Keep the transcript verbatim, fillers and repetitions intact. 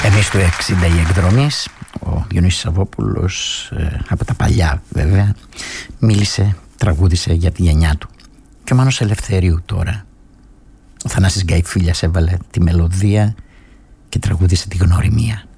Εμείς του εξήντα οι εκδρομείς, ο Διονύσης Σαββόπουλος, ε, από τα παλιά βέβαια, μίλησε, τραγούδισε για τη γενιά του. Και ο Μάνος Ελευθερίου τώρα, ο Θανάσης Γκαϊφίλιας έβαλε τη μελωδία και τραγούδισε τη γνωριμία.